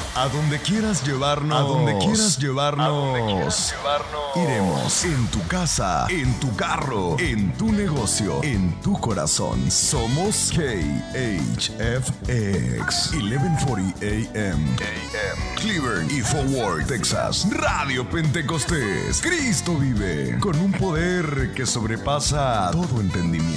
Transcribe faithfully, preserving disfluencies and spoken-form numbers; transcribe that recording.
A donde quieras llevarnos. A donde quieras llevarnos. A donde quieras llevarnos. Iremos en tu casa, en tu carro, en tu negocio, en tu corazón. Somos K H F X eleven forty A M. Cleveland y Forward, Texas. Radio Pentecostés. Cristo vive con un poder que sobrepasa todo entendimiento.